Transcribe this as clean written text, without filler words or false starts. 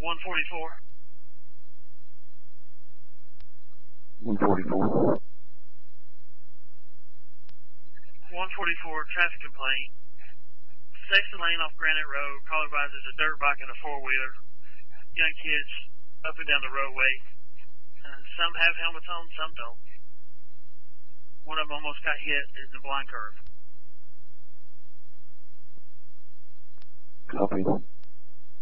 144. 144. 144, traffic complaint. Section lane off Granite Road. Caller advises a dirt bike and a four-wheeler. Young kids up and down the roadway. Some have helmets on, some don't. One of them almost got hit in the blind curve. Copy.